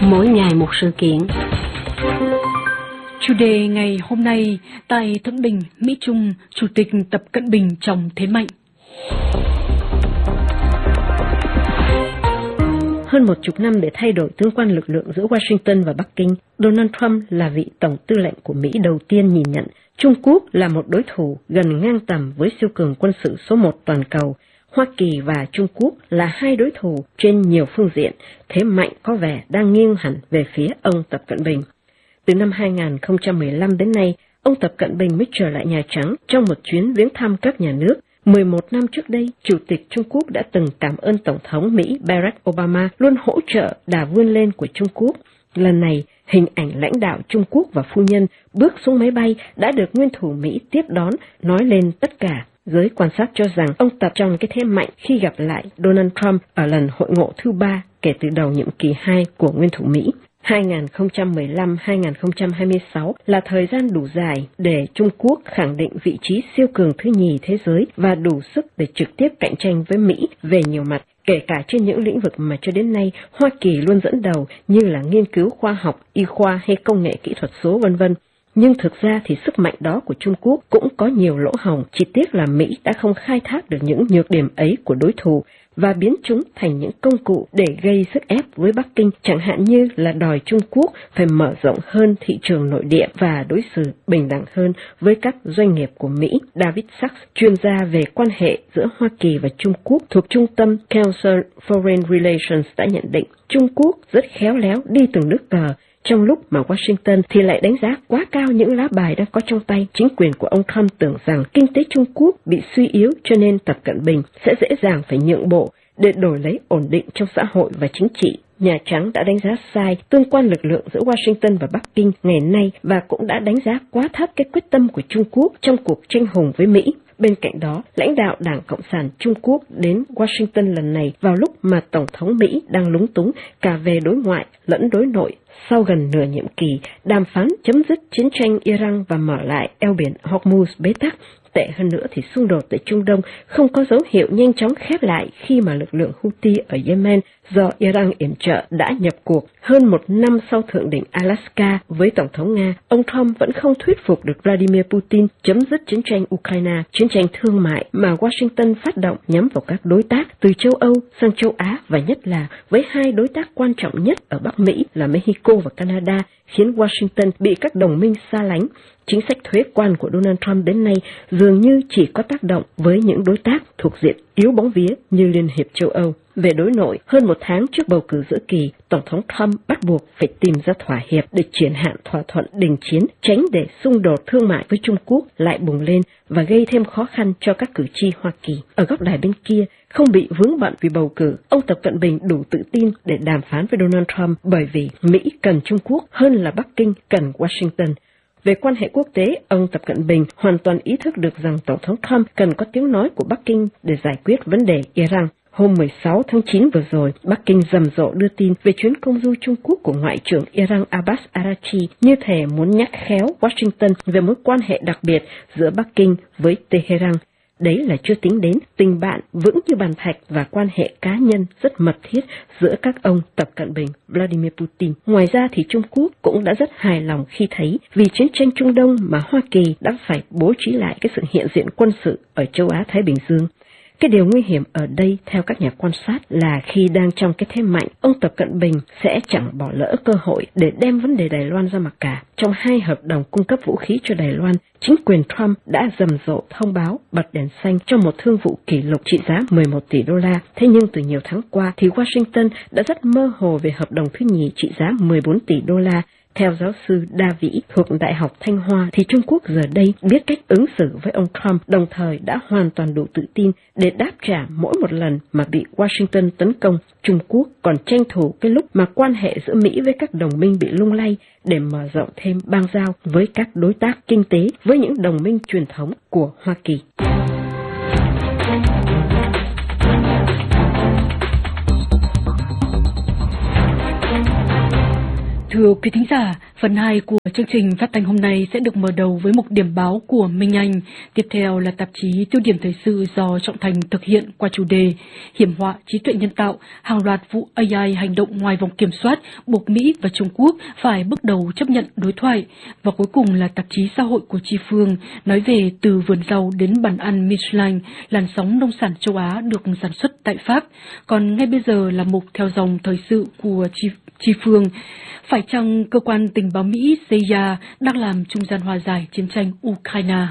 mỗi ngày một sự kiện. Chủ đề ngày hôm nay tại Thượng đỉnh Mỹ-Trung, Chủ tịch Tập Cận Bình trong thế mạnh. Hơn 10 năm để thay đổi tương quan lực lượng giữa Washington và Bắc Kinh, Donald Trump là vị tổng tư lệnh của Mỹ đầu tiên nhìn nhận Trung Quốc là một đối thủ gần ngang tầm với siêu cường quân sự số 1 toàn cầu. Hoa Kỳ và Trung Quốc là hai đối thủ trên nhiều phương diện, thế mạnh có vẻ đang nghiêng hẳn về phía ông Tập Cận Bình. Từ năm 2015 đến nay, ông Tập Cận Bình mới trở lại Nhà Trắng trong một chuyến viếng thăm các nhà nước. 11 năm trước đây, Chủ tịch Trung Quốc đã từng cảm ơn Tổng thống Mỹ Barack Obama luôn hỗ trợ đà vươn lên của Trung Quốc. Lần này, hình ảnh lãnh đạo Trung Quốc và phu nhân bước xuống máy bay đã được nguyên thủ Mỹ tiếp đón, nói lên tất cả. Giới quan sát cho rằng ông Tập trong cái thế mạnh khi gặp lại Donald Trump ở lần hội ngộ thứ 3 kể từ đầu nhiệm kỳ 2 của nguyên thủ Mỹ. 2015-2026 là thời gian đủ dài để Trung Quốc khẳng định vị trí siêu cường thứ nhì thế giới và đủ sức để trực tiếp cạnh tranh với Mỹ về nhiều mặt, kể cả trên những lĩnh vực mà cho đến nay Hoa Kỳ luôn dẫn đầu như là nghiên cứu khoa học, y khoa hay công nghệ kỹ thuật số v.v. Nhưng thực ra thì sức mạnh đó của Trung Quốc cũng có nhiều lỗ hổng, chỉ tiếc là Mỹ đã không khai thác được những nhược điểm ấy của đối thủ và biến chúng thành những công cụ để gây sức ép với Bắc Kinh, chẳng hạn như là đòi Trung Quốc phải mở rộng hơn thị trường nội địa và đối xử bình đẳng hơn với các doanh nghiệp của Mỹ. David Sachs, chuyên gia về quan hệ giữa Hoa Kỳ và Trung Quốc thuộc Trung tâm Council Foreign Relations đã nhận định Trung Quốc rất khéo léo đi từng nước cờ, trong lúc mà Washington thì lại đánh giá quá cao những lá bài đang có trong tay. Chính quyền của ông Trump tưởng rằng kinh tế Trung Quốc bị suy yếu cho nên Tập Cận Bình sẽ dễ dàng phải nhượng bộ để đổi lấy ổn định trong xã hội và chính trị. Nhà Trắng đã đánh giá sai tương quan lực lượng giữa Washington và Bắc Kinh ngày nay và cũng đã đánh giá quá thấp cái quyết tâm của Trung Quốc trong cuộc tranh hùng với Mỹ. Bên cạnh đó, lãnh đạo Đảng Cộng sản Trung Quốc đến Washington lần này vào lúc mà Tổng thống Mỹ đang lúng túng cả về đối ngoại lẫn đối nội. Sau gần nửa nhiệm kỳ, đàm phán chấm dứt chiến tranh Iran và mở lại eo biển Hormuz bế tắc. Tệ hơn nữa thì xung đột tại Trung Đông không có dấu hiệu nhanh chóng khép lại khi mà lực lượng Houthi ở Yemen do Iran yểm trợ đã nhập cuộc. Hơn một năm sau thượng đỉnh Alaska với Tổng thống Nga, ông Trump vẫn không thuyết phục được Vladimir Putin chấm dứt chiến tranh Ukraine, chiến tranh thương mại mà Washington phát động nhắm vào các đối tác từ châu Âu sang châu Á và nhất là với hai đối tác quan trọng nhất ở Bắc Mỹ là Mexico và Canada, khiến Washington bị các đồng minh xa lánh. Chính sách thuế quan của Donald Trump đến nay dường như chỉ có tác động với những đối tác thuộc diện yếu bóng vía như Liên hiệp châu Âu. Về đối nội, hơn một tháng trước bầu cử giữa kỳ, Tổng thống Trump bắt buộc phải tìm ra thỏa hiệp để triển hạn thỏa thuận đình chiến, tránh để xung đột thương mại với Trung Quốc lại bùng lên và gây thêm khó khăn cho các cử tri Hoa Kỳ. Ở góc đài bên kia, không bị vướng bận vì bầu cử, ông Tập Cận Bình đủ tự tin để đàm phán với Donald Trump bởi vì Mỹ cần Trung Quốc hơn là Bắc Kinh cần Washington. Về quan hệ quốc tế, ông Tập Cận Bình hoàn toàn ý thức được rằng Tổng thống Trump cần có tiếng nói của Bắc Kinh để giải quyết vấn đề Iran. Hôm 16 tháng 9 vừa rồi, Bắc Kinh rầm rộ đưa tin về chuyến công du Trung Quốc của Ngoại trưởng Iran Abbas Araghchi, như thể muốn nhắc khéo Washington về mối quan hệ đặc biệt giữa Bắc Kinh với Tehran. Đấy là chưa tính đến tình bạn vững như bàn thạch và quan hệ cá nhân rất mật thiết giữa các ông Tập Cận Bình, Vladimir Putin. Ngoài ra thì Trung Quốc cũng đã rất hài lòng khi thấy vì chiến tranh Trung Đông mà Hoa Kỳ đã phải bố trí lại cái sự hiện diện quân sự ở châu Á-Thái Bình Dương. Cái điều nguy hiểm ở đây theo các nhà quan sát là khi đang trong cái thế mạnh, ông Tập Cận Bình sẽ chẳng bỏ lỡ cơ hội để đem vấn đề Đài Loan ra mặc cả. Trong hai hợp đồng cung cấp vũ khí cho Đài Loan, chính quyền Trump đã rầm rộ thông báo bật đèn xanh cho một thương vụ kỷ lục trị giá 11 tỷ đô la. Thế nhưng từ nhiều tháng qua thì Washington đã rất mơ hồ về hợp đồng thứ nhì trị giá 14 tỷ đô la. Theo giáo sư Đa Vĩ thuộc Đại học Thanh Hoa thì Trung Quốc giờ đây biết cách ứng xử với ông Trump, đồng thời đã hoàn toàn đủ tự tin để đáp trả mỗi một lần mà bị Washington tấn công. Trung Quốc còn tranh thủ cái lúc mà quan hệ giữa Mỹ với các đồng minh bị lung lay để mở rộng thêm bang giao với các đối tác kinh tế, với những đồng minh truyền thống của Hoa Kỳ. Thưa quý thính giả, phần 2 của chương trình phát thanh hôm nay sẽ được mở đầu với mục điểm báo của Minh Anh. Tiếp theo là tạp chí Tiêu điểm thời sự do Trọng Thành thực hiện qua chủ đề Hiểm họa trí tuệ nhân tạo, hàng loạt vụ AI hành động ngoài vòng kiểm soát, buộc Mỹ và Trung Quốc phải bước đầu chấp nhận đối thoại. Và cuối cùng là tạp chí Xã hội của Chi Phương, nói về từ vườn rau đến bàn ăn Michelin, làn sóng nông sản châu Á được sản xuất tại Pháp. Còn ngay bây giờ là mục theo dòng thời sự của Chi Phương. Phải chăng cơ quan tình báo Mỹ CIA đang làm trung gian hòa giải chiến tranh Ukraine?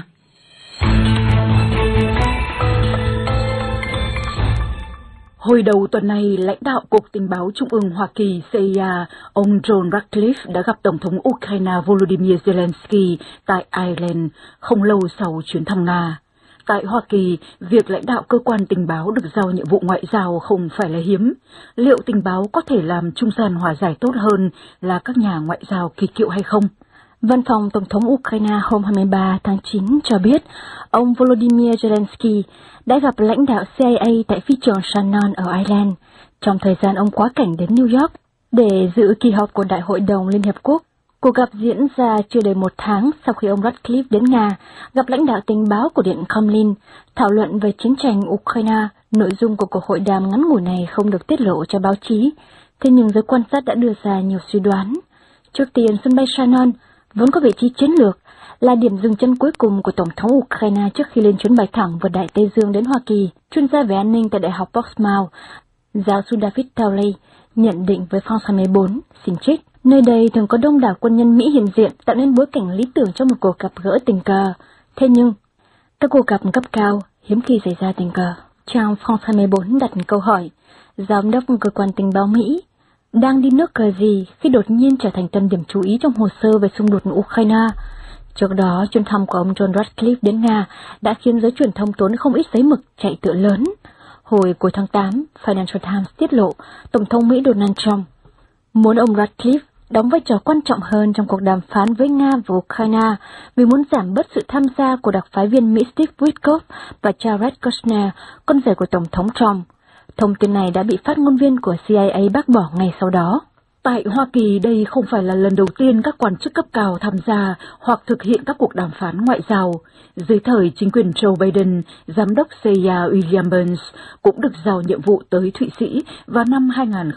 Hồi đầu tuần này, lãnh đạo Cục Tình báo Trung ương Hoa Kỳ CIA, ông John Ratcliffe đã gặp Tổng thống Ukraine Volodymyr Zelensky tại Ireland không lâu sau chuyến thăm Nga. Tại Hoa Kỳ, việc lãnh đạo cơ quan tình báo được giao nhiệm vụ ngoại giao không phải là hiếm. Liệu tình báo có thể làm trung gian hòa giải tốt hơn là các nhà ngoại giao kỳ cựu hay không? Văn phòng Tổng thống Ukraine hôm 23 tháng 9 cho biết, ông Volodymyr Zelensky đã gặp lãnh đạo CIA tại phi trường Shannon ở Ireland trong thời gian ông quá cảnh đến New York để dự kỳ họp của Đại hội đồng Liên Hiệp Quốc. Cuộc gặp diễn ra chưa đầy một tháng sau khi ông Ratcliffe đến Nga, gặp lãnh đạo tình báo của Điện Kremlin, thảo luận về chiến tranh Ukraine. Nội dung của cuộc hội đàm ngắn ngủi này không được tiết lộ cho báo chí, thế nhưng giới quan sát đã đưa ra nhiều suy đoán. Trước tiên, sân bay Shannon vốn có vị trí chiến lược, là điểm dừng chân cuối cùng của Tổng thống Ukraine trước khi lên chuyến bay thẳng vượt Đại Tây Dương đến Hoa Kỳ. Chuyên gia về an ninh tại Đại học Portsmouth, giáo sư David Towley nhận định với France 24, xin trích: nơi đây thường có đông đảo quân nhân Mỹ hiện diện, tạo nên bối cảnh lý tưởng cho một cuộc gặp gỡ tình cờ. Thế nhưng, các cuộc gặp cấp cao hiếm khi xảy ra tình cờ. Trang France 24 đặt câu hỏi, giám đốc cơ quan tình báo Mỹ đang đi nước cờ gì khi đột nhiên trở thành tâm điểm chú ý trong hồ sơ về xung đột Ukraine? Trước đó, chuyến thăm của ông John Ratcliffe đến Nga đã khiến giới truyền thông tốn không ít giấy mực chạy tựa lớn. Hồi cuối tháng 8, Financial Times tiết lộ Tổng thống Mỹ Donald Trump muốn ông Ratcliffe đóng vai trò quan trọng hơn trong cuộc đàm phán với Nga và Ukraine vì muốn giảm bớt sự tham gia của đặc phái viên Mỹ Steve Witkoff và Jared Kushner, con rể của Tổng thống Trump. Thông tin này đã bị phát ngôn viên của CIA bác bỏ ngay sau đó. Tại Hoa Kỳ, đây không phải là lần đầu tiên các quan chức cấp cao tham gia hoặc thực hiện các cuộc đàm phán ngoại giao. Dưới thời chính quyền Joe Biden, giám đốc CIA William Burns cũng được giao nhiệm vụ tới Thụy Sĩ vào năm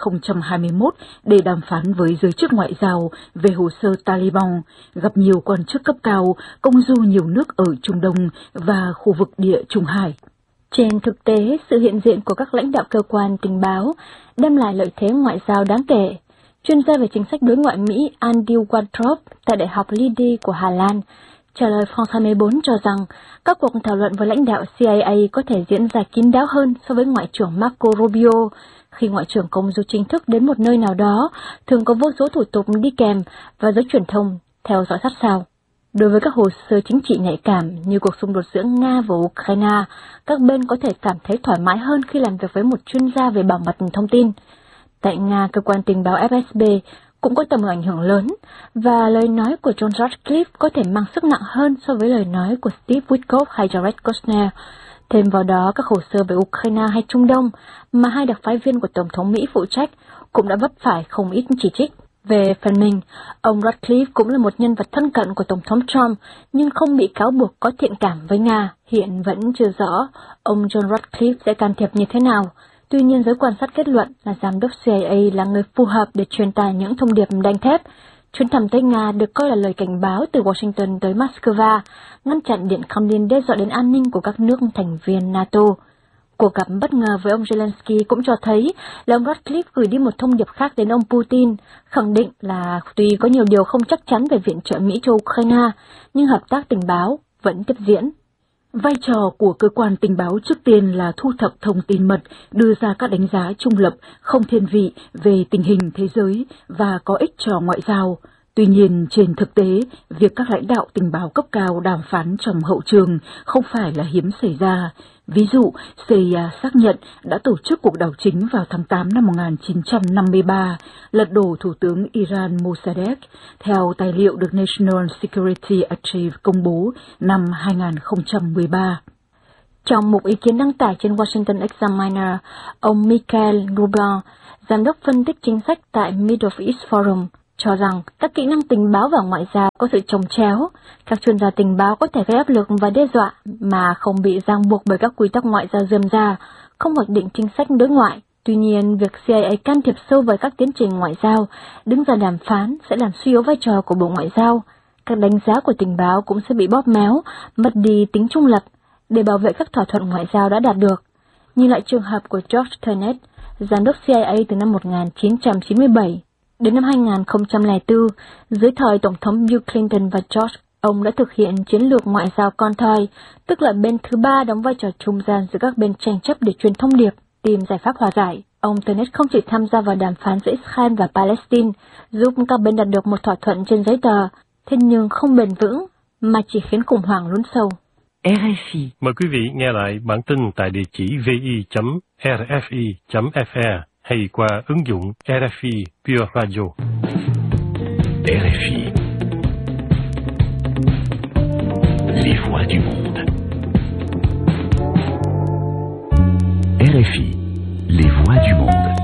2021 để đàm phán với giới chức ngoại giao về hồ sơ Taliban, gặp nhiều quan chức cấp cao, công du nhiều nước ở Trung Đông và khu vực Địa Trung Hải. Trên thực tế, sự hiện diện của các lãnh đạo cơ quan tình báo đem lại lợi thế ngoại giao đáng kể. Chuyên gia về chính sách đối ngoại Mỹ Andy Waldrop tại Đại học Leiden của Hà Lan trả lời France 24 cho rằng các cuộc thảo luận với lãnh đạo CIA có thể diễn ra kín đáo hơn so với Ngoại trưởng Marco Rubio. Khi Ngoại trưởng công du chính thức đến một nơi nào đó, thường có vô số thủ tục đi kèm và giới truyền thông theo dõi sát sao. Đối với các hồ sơ chính trị nhạy cảm như cuộc xung đột giữa Nga và Ukraine, các bên có thể cảm thấy thoải mái hơn khi làm việc với một chuyên gia về bảo mật thông tin. Tại Nga, cơ quan tình báo FSB cũng có tầm ảnh hưởng lớn, và lời nói của John Ratcliffe có thể mang sức nặng hơn so với lời nói của Steve Witkoff hay Jared Kushner. Thêm vào đó, các hồ sơ về Ukraine hay Trung Đông mà hai đặc phái viên của Tổng thống Mỹ phụ trách cũng đã vấp phải không ít chỉ trích. Về phần mình, ông Ratcliffe cũng là một nhân vật thân cận của Tổng thống Trump, nhưng không bị cáo buộc có thiện cảm với Nga. Hiện vẫn chưa rõ ông John Ratcliffe sẽ can thiệp như thế nào. Tuy nhiên, giới quan sát kết luận là giám đốc CIA là người phù hợp để truyền tải những thông điệp đanh thép. Chuyến thăm tới Nga được coi là lời cảnh báo từ Washington tới Moscow, ngăn chặn Điện Kremlin đe dọa đến an ninh của các nước thành viên NATO. Cuộc gặp bất ngờ với ông Zelensky cũng cho thấy là ông Ratcliffe gửi đi một thông điệp khác đến ông Putin, khẳng định là tuy có nhiều điều không chắc chắn về viện trợ Mỹ cho Ukraine, nhưng hợp tác tình báo vẫn tiếp diễn. Vai trò của cơ quan tình báo trước tiên là thu thập thông tin mật, đưa ra các đánh giá trung lập, không thiên vị về tình hình thế giới và có ích cho ngoại giao. Tuy nhiên, trên thực tế, việc các lãnh đạo tình báo cấp cao đàm phán trong hậu trường không phải là hiếm xảy ra. Ví dụ, CIA xác nhận đã tổ chức cuộc đảo chính vào tháng 8 năm 1953, lật đổ Thủ tướng Iran Mossadegh, theo tài liệu được National Security Archive công bố năm 2013. Trong một ý kiến đăng tải trên Washington Examiner, ông Michael Rubin, giám đốc phân tích chính sách tại Middle East Forum, cho rằng các kỹ năng tình báo và ngoại giao có sự chồng chéo. Các chuyên gia tình báo có thể gây áp lực và đe dọa mà không bị ràng buộc bởi các quy tắc ngoại giao rườm rà, không hoạch định chính sách đối ngoại. Tuy nhiên, việc CIA can thiệp sâu vào các tiến trình ngoại giao, đứng ra đàm phán sẽ làm suy yếu vai trò của Bộ Ngoại giao. Các đánh giá của tình báo cũng sẽ bị bóp méo, mất đi tính trung lập để bảo vệ các thỏa thuận ngoại giao đã đạt được. Như lại trường hợp của George Tenet, giám đốc CIA từ năm 1997 đến năm 2004, dưới thời Tổng thống Bill Clinton và George, ông đã thực hiện chiến lược ngoại giao con thoi, tức là bên thứ ba đóng vai trò trung gian giữa các bên tranh chấp để truyền thông điệp, tìm giải pháp hòa giải. Ông Tenet không chỉ tham gia vào đàm phán giữa Israel và Palestine, giúp các bên đạt được một thỏa thuận trên giấy tờ, thế nhưng không bền vững, mà chỉ khiến khủng hoảng lún sâu. RFI. Mời quý vị nghe lại bản tin tại địa chỉ vi.rfi.fr hay qua ứng dụng RFI Pure Radio. RFI. Les voix du monde. RFI. Les voix du monde.